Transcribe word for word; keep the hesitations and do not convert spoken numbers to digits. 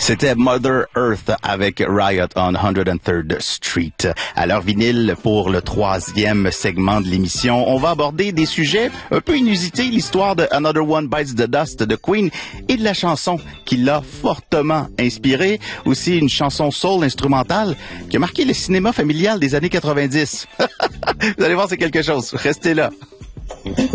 C'était Mother Earth avec Riot on one hundred third Street. À l'heure vinyle, pour le troisième segment de l'émission, on va aborder des sujets un peu inusités, l'histoire de Another One Bites the Dust de Queen et de la chanson qui l'a fortement inspiré. Aussi une chanson soul instrumentale qui a marqué le cinéma familial des années quatre-vingt-dix. Vous allez voir, c'est quelque chose. Restez là.